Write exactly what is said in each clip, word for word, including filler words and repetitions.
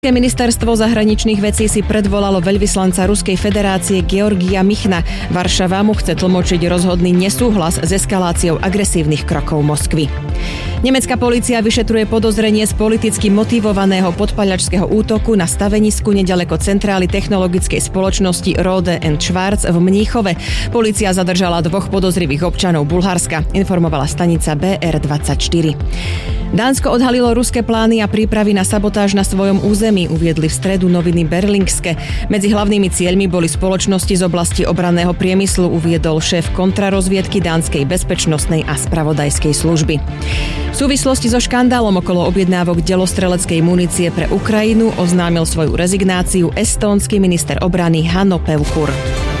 Ministerstvo zahraničných vecí si predvolalo veľvyslanca Ruskej federácie Georgia Michna. Varšava mu chce tlmočiť rozhodný nesúhlas s eskaláciou agresívnych krokov Moskvy. Nemecká polícia vyšetruje podozrenie z politicky motivovaného podpaľačského útoku na stavenisku nedaleko centrály technologickej spoločnosti Rohde and Schwarz v Mníchove. Polícia zadržala dvoch podozrivých občanov Bulharska, informovala stanica bé er dvadsaťštyri. Dánsko odhalilo ruské plány a prípravy na sabotáž na svojom území, uviedli v stredu noviny Berlingske. Medzi hlavnými cieľmi boli spoločnosti z oblasti obranného priemyslu, uviedol šéf kontrarozviedky dánskej bezpečnostnej a spravodajskej služby. V súvislosti so škandálom okolo objednávok delostreleckej munície pre Ukrajinu oznámil svoju rezignáciu estónsky minister obrany Hanno Pevkur.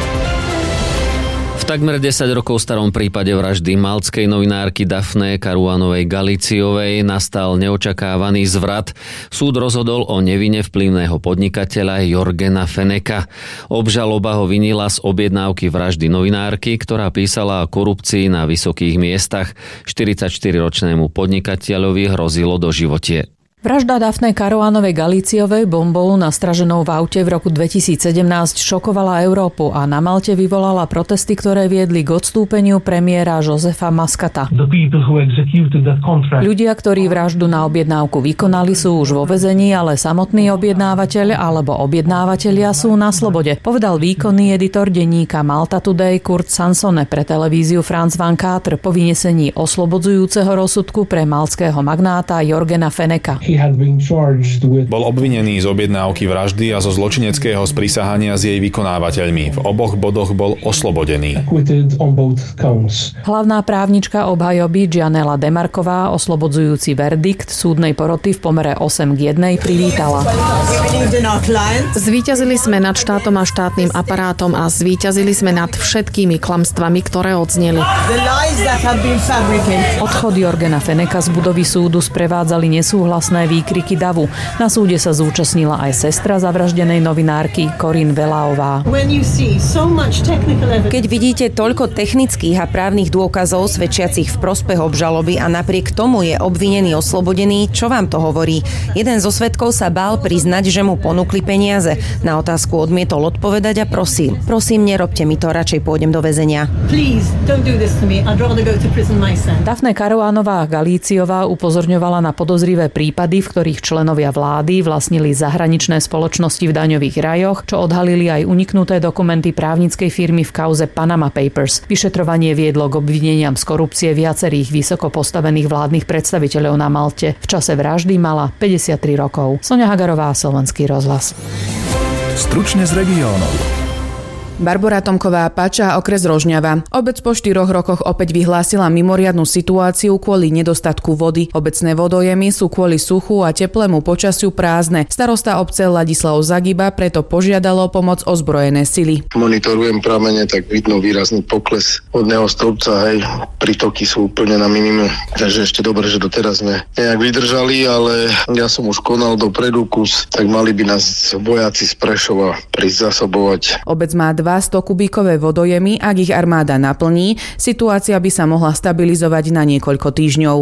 V takmer desať rokov starom prípade vraždy maltskej novinárky Daphne Caruanovej Galiciovej nastal neočakávaný zvrat. Súd rozhodol o nevine vplyvného podnikateľa Jorgena Feneka. Obžaloba ho vinila z objednávky vraždy novinárky, ktorá písala o korupcii na vysokých miestach. štyridsaťštyriročnému podnikateľovi hrozilo doživotie. Vražda Daphne Caruanovej Galiciovej bombou nastraženou v aute v roku dvetisícsedemnásť šokovala Európu a na Malte vyvolala protesty, ktoré viedli k odstúpeniu premiéra Josefa Muscata. Ľudia, ktorí vraždu na objednávku vykonali, sú už vo väzení, ale samotný objednávateľ alebo objednávatelia sú na slobode, povedal výkonný editor denníka Malta Today Kurt Sansone pre televíziu France dvadsaťštyri po vynesení oslobodzujúceho rozsudku pre maltského magnáta Jorgena Feneka. Bol obvinený z objednávky vraždy a zo zločineckého sprisahania s jej vykonávateľmi. V oboch bodoch bol oslobodený. Hlavná právnička obhajoby Gianella Demarková oslobodzujúci verdikt súdnej poroty v pomere osem k jednej privítala. Zvíťazili sme nad štátom a štátnym aparátom a zvíťazili sme nad všetkými klamstvami, ktoré odzneli. Odchod Jorgena Feneka z budovy súdu sprevádzali nesúhlasné výkriky davu. Na súde sa zúčastnila aj sestra zavraždenej novinárky Corinne Velaová. Keď vidíte toľko technických a právnych dôkazov svedčiacich v prospech obžaloby a napriek tomu je obvinený oslobodený, čo vám to hovorí? Jeden zo svedkov sa bál priznať, že mu ponúkli peniaze. Na otázku odmietol odpovedať a prosím, prosím, nerobte mi to, radšej pôjdem do väzenia. Daphne Caruanová Galíciová upozorňovala na podozrivé prípady, v ktorých členovia vlády vlastnili zahraničné spoločnosti v daňových rajoch, čo odhalili aj uniknuté dokumenty právnickej firmy v kauze Panama Papers. Vyšetrovanie viedlo k obvineniam z korupcie viacerých vysoko postavených vládnych predstaviteľov na Malte. V čase vraždy mala päťdesiattri rokov. Soňa Hagarová, Slovenský rozhlas. Stručne z regiónov. Barbora Tomková, Pača, okres Rožňava. Obec po štyroch rokoch opäť vyhlásila mimoriadnu situáciu kvôli nedostatku vody. Obecné vodojemy sú kvôli suchu a teplému počasiu prázdne. Starosta obce Ladislav Zagiba preto požiadalo pomoc ozbrojené sily. Monitorujem pramene, tak vidno výrazný pokles vodného stĺpca, hej. Prítoky sú úplne na minimum. Takže ešte dobre, že doteraz sme nejak vydržali, ale ja som už konal dopredu kus, tak mali by nás vojaci z Prešova prísť zasobovať. Obec má dvesto kubíkové vodojemy, ak ich armáda naplní, situácia by sa mohla stabilizovať na niekoľko týždňov.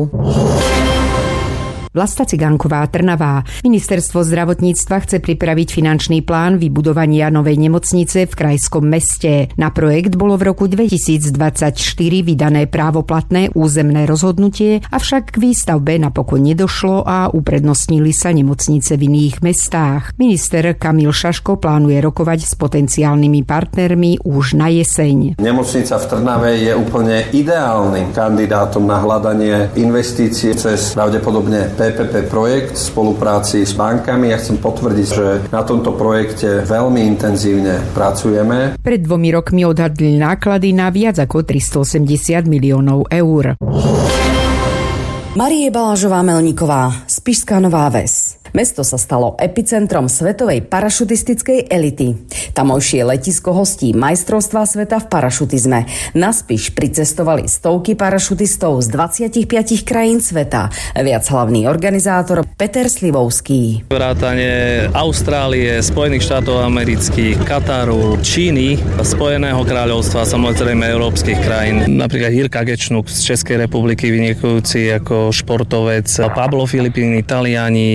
Vlasta Cigánková, Trnavá. Ministerstvo zdravotníctva chce pripraviť finančný plán vybudovania novej nemocnice v krajskom meste. Na projekt bolo v roku dvetisícdvadsaťštyri vydané právoplatné územné rozhodnutie, avšak k výstavbe napokon nedošlo a uprednostnili sa nemocnice v iných mestách. Minister Kamil Šaško plánuje rokovať s potenciálnymi partnermi už na jeseň. Nemocnica v Trnave je úplne ideálnym kandidátom na hľadanie investícií cez pravdepodobne pé pé pé projekt v spolupráci s bankami. Ja chcem potvrdiť, že na tomto projekte veľmi intenzívne pracujeme. Pred dvomi rokmi odhadli náklady na viac ako tristoosemdesiat miliónov eur. Marie Balážová-Melníková, Spišská Nová Ves. Mesto sa stalo epicentrom svetovej parašutistickej elity. Tamojšie letisko hostí majstrovstvá sveta v parašutizme. Na Spiš pricestovali stovky parašutistov z dvadsaťpäť krajín sveta. Viac hlavný organizátor Peter Slivovský. Vrátane Austrálie, Spojených štátov amerických, Kataru, Číny, Spojeného kráľovstva, samozrejme európskych krajín. Napríklad Jirka Gečnuk z Českej republiky, vynikajúci ako športovec, Pablo Filipín, Taliani, význam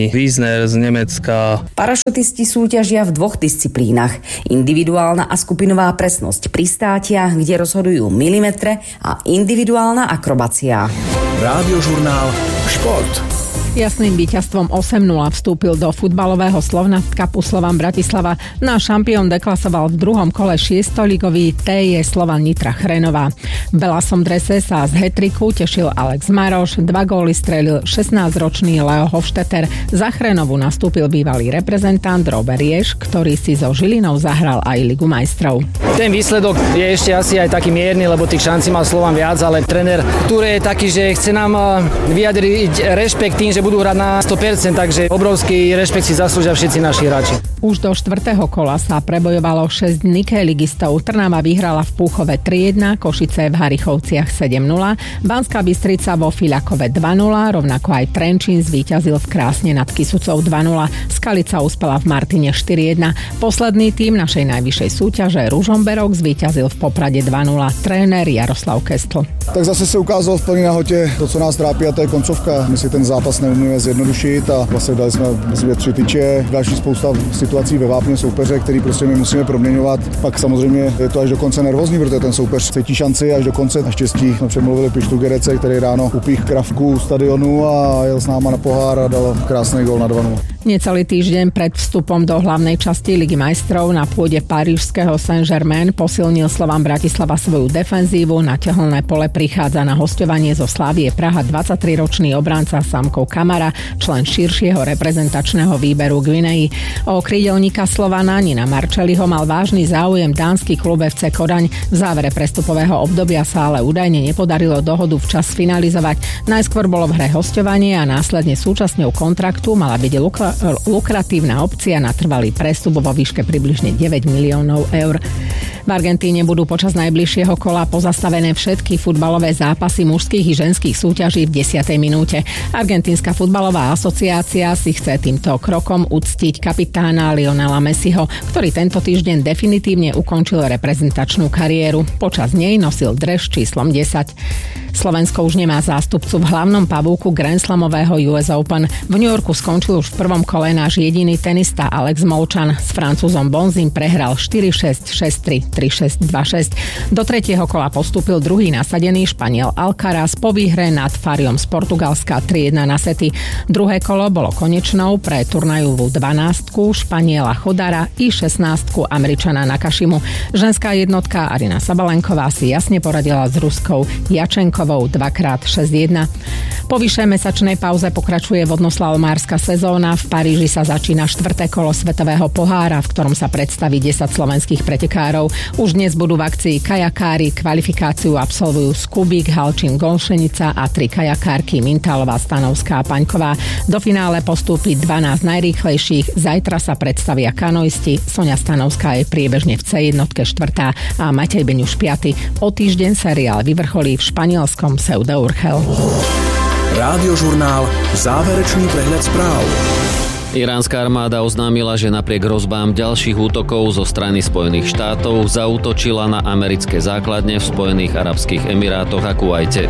Meissner z Nemecka. Parašutisti súťažia v dvoch disciplínach. Individuálna a skupinová presnosť pristátia, kde rozhodujú milimetre, a individuálna akrobácia. Rádiožurnál Šport. Jasným víťazstvom osem nula vstúpil do futbalového Slovnaft Cupu Slovan Bratislava. Náš šampión deklasoval v druhom kole šiestoligový té j Slovan Nitra Chrenová. V belasom drese sa z hat-tricku tešil Alex Maroš, dva góly strelil šestnásťročný Leo Hofstetter. Za Chrenovu nastúpil bývalý reprezentant Robert Jež, ktorý si so Žilinou zahral aj Ligu majstrov. Ten výsledok je ešte asi aj taký mierny, lebo tých šancí mal Slovan viac, ale tréner Ture je taký, že chce nám vyjadriť rešpekt tým, že budú hrať na sto percent, takže obrovský rešpekt si zaslúžia všetci naši hráči. Už do štvrtého kola sa prebojovalo šesť Nike ligistov. Trnava vyhrala v Púchove tri jedna, Košice v Harichovciach sedem nula, Banská Bystrica vo Fiľakove dva nula, rovnako aj Trenčín zvíťazil v Krásne nad Kysucou dva nula, Skalica uspela v Martine štyri jedna. Posledný tím našej najvyššej súťaže Ružomberok zvíťazil v Poprade dva nula, tréner Jaroslav Kestl. Tak zase se ukázalo v plný nahotě to, co nás trápí, a to je koncovka. My si ten zápas neumíme zjednodušit a vlastně dali jsme myslím, tři tyče, další spousta situací ve vápně soupeře, který prostě my musíme proměňovat. Pak samozřejmě je to až do konce nervózní, protože ten soupeř cítí šanci až do konce. Naštěstí jsme přemluvili Pištu Gerece, který ráno upích kravku stadionu a jel s náma na pohár a dal krásný gól na dva nula. Necelý týždeň pred vstupom do hlavnej časti Ligy majstrov na pôde parížského Saint-Germain posilnil Slovan Bratislava svoju defenzívu. Na tehelné pole prichádza na hosťovanie zo Slavie Praha dvadsaťtriročný obranca Samko Kamara, člen širšieho reprezentačného výberu Guinei. O krídelníka Slovana Nina Marčeliho mal vážny záujem dánsky klub ef cé Kodaň. V závere prestupového obdobia sa ale údajne nepodarilo dohodu včas finalizovať. Najskôr bolo v hre hosťovanie a následne súčasťou kontraktu mala byť lukra- lukratívna opcia na trvalý prestup vo výške približne deväť miliónov eur. V Argentíne budú počas najbližšieho kola pozastavené všetky futbalové zápasy mužských i ženských súťaží v desiatej minúte. Argentínska futbalová asociácia si chce týmto krokom uctiť kapitána Lionela Messiho, ktorý tento týždeň definitívne ukončil reprezentačnú kariéru. Počas nej nosil dres číslom desať. Slovensko už nemá zástupcu v hlavnom pavúku Grand Slamového ú es Open. V New Yorku skončil už v prvom kole náš jediný tenista Alex Molčan. S Francúzom Bonzim prehral štyri šesť, šesť tri, tri šesť, dva šesť. Do tretieho kola postúpil druhý nasadený Španiel Alcaraz po výhre nad Fariom z Portugalska tri jedna na sety. Druhé kolo bolo konečnou pre turnajovú dvanástku Španiela Chodara i šestnástku Američana Nakashimu. Ženská jednotka Arina Sabalenková si jasne poradila s Ruskou Jačenkovou dva krát šesť jedna. Po vyššej mesačnej pauze pokračuje vodnoslalomárska sezóna. V Paríži sa začína štvrté kolo Svetového pohára, v ktorom sa predstaví desať slovenských pretekárov. Už dnes budú v akcii kajakári. Kvalifikáciu absolvujú Skubík, Halčín, Golšenica a tri kajakárky Mintalová, Stanovská a Paňková. Do finále postúpi dvanásť najrýchlejších. Zajtra sa predstavia kanoisti. Soňa Stanovská je priebežne v cé jednotke štvrtá a Matej Beňuš piaty. O týždeň seriál vyvrcholí v španielskom Seu de Urgel. Rádiožurnál Záverečný prehľad správ. Iránska armáda oznámila, že napriek hrozbám ďalších útokov zo strany Spojených štátov zaútočila na americké základne v Spojených arabských emirátoch a Kuvajte.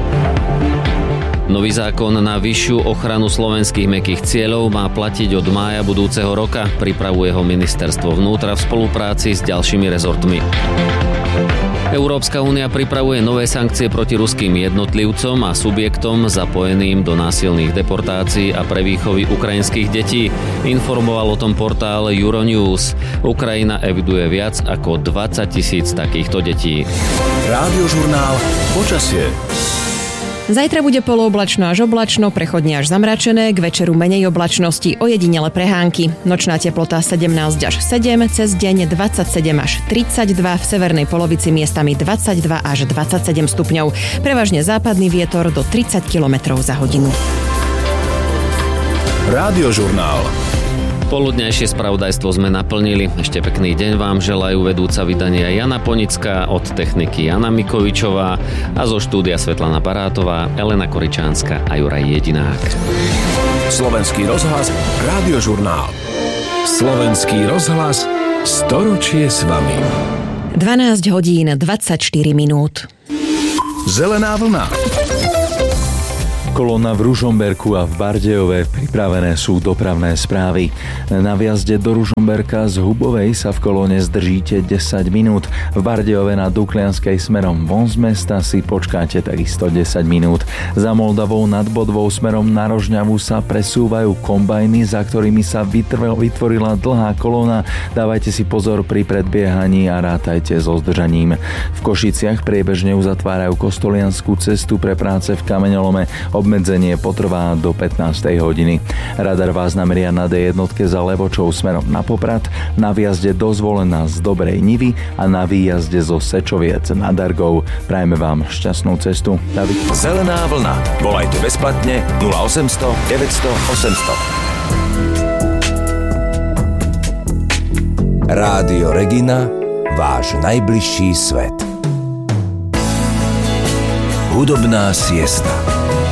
Nový zákon na vyššiu ochranu slovenských mäkkých cieľov má platiť od mája budúceho roka, pripravuje ho ministerstvo vnútra v spolupráci s ďalšími rezortmi. Európska únia pripravuje nové sankcie proti ruským jednotlivcom a subjektom zapojeným do násilných deportácií a prevýchovy ukrajinských detí. Informoval o tom portál Euronews. Ukrajina eviduje viac ako dvadsať tisíc takýchto detí. Rádiožurnál Počasie. Zajtra bude polooblačno až oblačno, prechodne až zamračené, k večeru menej oblačnosti, ojedinele prehánky. Nočná teplota sedemnásť až sedem, cez deň dvadsaťsedem až tridsaťdva, v severnej polovici miestami dvadsaťdva až dvadsaťsedem stupňov. Prevažne západný vietor do tridsať kilometrov za hodinu. Rádiožurnál. Poludnejšie spravodajstvo sme naplnili. Ešte pekný deň vám želajú vedúca vydania Jana Ponická, od techniky Jana Mikovičová a zo štúdia Svetlana Barátová, Elena Koričánska a Juraj Jedinák. Slovenský rozhlas, Rádiožurnál. Slovenský rozhlas, storočie s vami. dvanásť hodín dvadsaťštyri minút. Zelená vlna. Kolóna v Ružomberku a v Bardejove, pripravené sú dopravné správy. Na vjazde do Ružomberka z Hubovej sa v kolóne zdržíte desať minút. V Bardejove na Duklianskej smerom von z mesta si počkáte takisto desať minút. Za Moldavou nad Bodvou smerom na Rožňavu sa presúvajú kombajny, za ktorými sa vytvorila dlhá kolóna. Dávajte si pozor pri predbiehaní a rátajte so zdržaním. V Košiciach priebežne uzatvárajú Kostolianskú cestu pre práce v kameňolome. Obmedzenie potrvá do pätnástej hodiny. Radar vás nameria na dé jednotke za Levočou smerom na Poprad, na vjazde do Zvolena z Dobrej Nivy a na výjazde zo Sečoviec nad Dargou. Prajeme vám šťastnú cestu. David. Zelená vlna. Volajte bezplatne nula osemsto deväťsto osemsto. Rádio Regina, váš najbližší svet. Hudobná siesta.